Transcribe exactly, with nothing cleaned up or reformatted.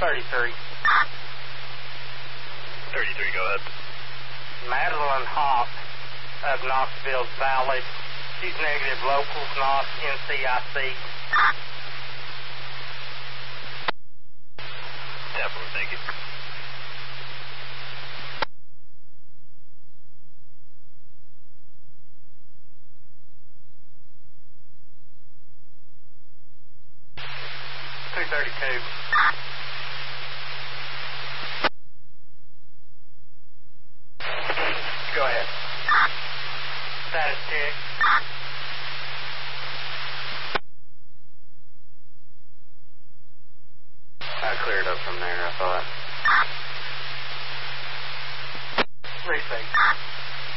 thirty-three. thirty-three, go ahead. Madeline Hawk of Knoxville Valley. She's negative locals, not N C I C. Definitely, thank you. two thirty-two. Go ahead. Status check. I cleared up from there, I thought.